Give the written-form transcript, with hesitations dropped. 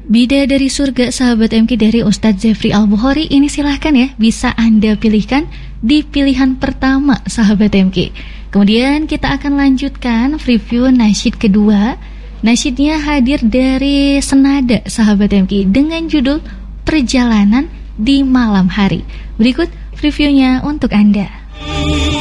Bidadari Surga sahabat MK dari Ustadz Zefri Al-Bukhari ini silahkan ya, bisa Anda pilihkan di pilihan pertama sahabat MK. Kemudian kita akan lanjutkan review nasyid kedua. Nasyidnya hadir dari Senada sahabat MK dengan judul Perjalanan di Malam Hari. Berikut reviewnya untuk Anda.